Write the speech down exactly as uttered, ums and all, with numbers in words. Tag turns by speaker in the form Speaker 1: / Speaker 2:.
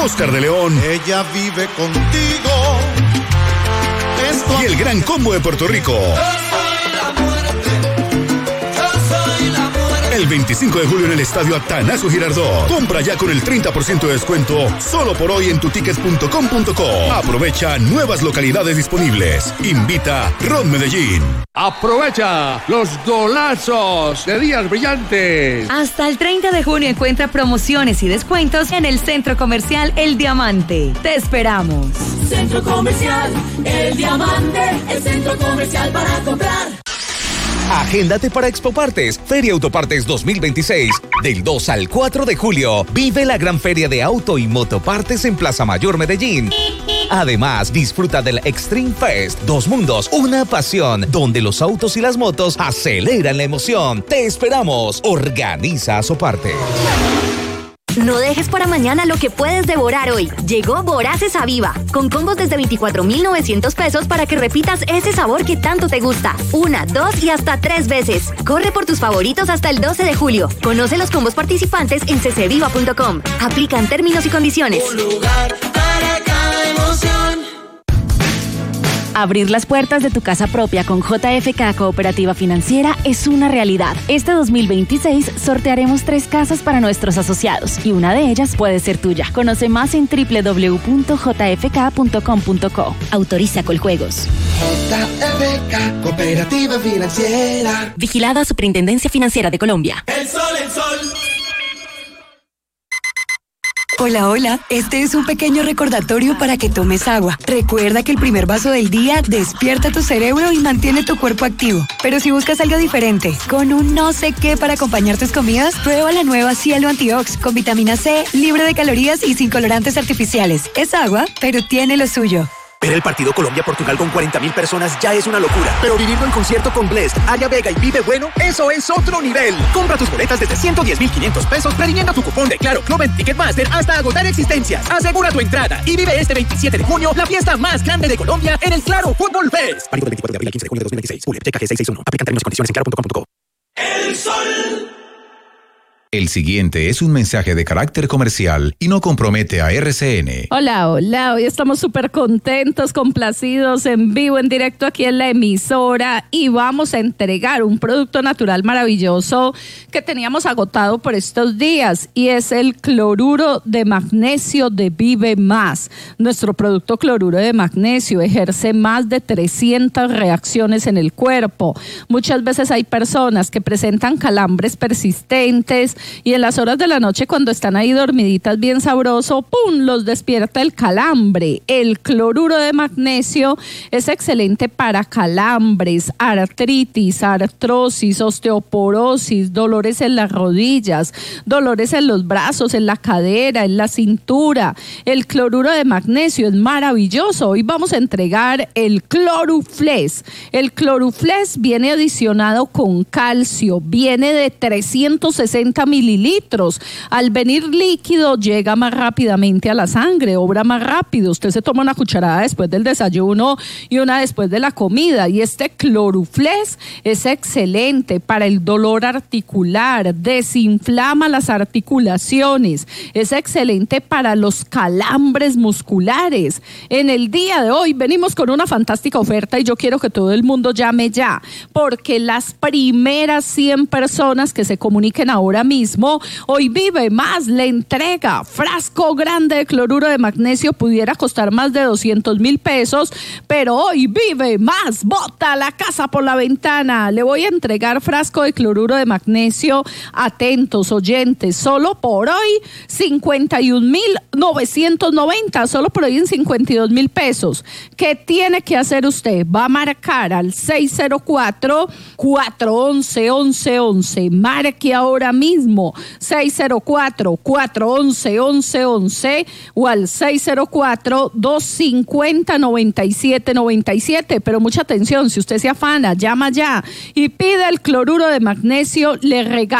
Speaker 1: Oscar de León.
Speaker 2: Ella vive contigo. Esto...
Speaker 1: Y el Gran Combo de Puerto Rico. El veinticinco de julio en el Estadio Atanasio Girardot. Compra ya con el treinta por ciento de descuento solo por hoy en tutickets punto com punto co. Aprovecha nuevas localidades disponibles. Invita Ron Medellín.
Speaker 3: Aprovecha los golazos de Días Brillantes.
Speaker 4: Hasta el treinta de junio encuentra promociones y descuentos en el Centro Comercial El Diamante. Te esperamos.
Speaker 5: Centro Comercial El Diamante, el centro comercial para comprar.
Speaker 6: Agéndate para Expo Partes, Feria Autopartes dos mil veintiséis. Del dos al cuatro de julio, vive la gran feria de auto y motopartes en Plaza Mayor, Medellín. Además, disfruta del Extreme Fest, Dos Mundos, una pasión, donde los autos y las motos aceleran la emoción. Te esperamos. Organiza Soparte.
Speaker 7: No dejes para mañana lo que puedes devorar hoy. Llegó Voraces Aviva, con combos desde veinticuatro mil novecientos pesos para que repitas ese sabor que tanto te gusta. Una, dos y hasta tres veces. Corre por tus favoritos hasta el doce de julio. Conoce los combos participantes en c c viva punto com. Aplican términos y condiciones.
Speaker 5: Un lugar para cada emoción.
Speaker 8: Abrir las puertas de tu casa propia con J F K Cooperativa Financiera es una realidad. Este dos mil veintiséis sortearemos tres casas para nuestros asociados y una de ellas puede ser tuya. Conoce más en doble u doble u doble u punto j f k punto com punto co. Autoriza Coljuegos.
Speaker 9: J F K Cooperativa Financiera.
Speaker 8: Vigilada Superintendencia Financiera de Colombia.
Speaker 5: El sol, el sol.
Speaker 10: Hola, hola. Este es un pequeño recordatorio para que tomes agua. Recuerda que el primer vaso del día despierta tu cerebro y mantiene tu cuerpo activo. Pero si buscas algo diferente, con un no sé qué para acompañar tus comidas, prueba la nueva Cielo Antiox con vitamina C, libre de calorías y sin colorantes artificiales. Es agua, pero tiene lo suyo.
Speaker 11: Ver el partido Colombia-Portugal con cuarenta mil personas ya es una locura. Pero vivirlo en concierto con Blest, Aria Vega y Vive Bueno, eso es otro nivel. Compra tus boletas desde ciento diez mil quinientos pesos previniendo tu cupón de Claro Club en Ticketmaster hasta agotar existencias. Asegura tu entrada y vive este veintisiete de junio la fiesta más grande de Colombia en el Claro Fútbol Fest. Válido del veinticuatro de abril al quince de junio de dos mil veintiséis. Julio, checa G seiscientos sesenta y uno. Aplican términos y condiciones en claro punto com punto co.
Speaker 5: El sol.
Speaker 12: El siguiente es un mensaje de carácter comercial y no compromete a R C N.
Speaker 13: Hola, hola, hoy estamos súper contentos, complacidos, en vivo, en directo aquí en la emisora y vamos a entregar un producto natural maravilloso que teníamos agotado por estos días y es el cloruro de magnesio de Vive Más. Nuestro producto cloruro de magnesio ejerce más de trescientas reacciones en el cuerpo. Muchas veces hay personas que presentan calambres persistentes y en las horas de la noche cuando están ahí dormiditas bien sabroso, ¡pum!, los despierta el calambre. El cloruro de magnesio es excelente para calambres, artritis, artrosis, osteoporosis, dolores en las rodillas, dolores en los brazos, en la cadera, en la cintura. El cloruro de magnesio es maravilloso. Hoy vamos a entregar el Cloruflex. El Cloruflex viene adicionado con calcio, viene de trescientos sesenta mililitros. Al venir líquido llega más rápidamente a la sangre, obra más rápido. Usted se toma una cucharada después del desayuno y una después de la comida y este Cloruflex es excelente para el dolor articular, desinflama las articulaciones, es excelente para los calambres musculares. En el día de hoy venimos con una fantástica oferta y yo quiero que todo el mundo llame ya, porque las primeras cien personas que se comuniquen ahora mismo hoy Vive Más le entrega frasco grande de cloruro de magnesio, pudiera costar más de doscientos mil pesos, pero hoy Vive Más bota la casa por la ventana. Le voy a entregar frasco de cloruro de magnesio, atentos oyentes, solo por hoy cincuenta y un mil novecientos noventa, solo por hoy en cincuenta y dos mil pesos. ¿Qué tiene que hacer usted? Va a marcar al seis cero cuatro, cuatro once, once once, marque ahora mismo seis cero cuatro, cuatro once, once once o al seis cero cuatro, dos cinco cero, noventa y siete noventa y siete. Pero mucha atención, si usted se afana, llama ya y pide el cloruro de magnesio, le regala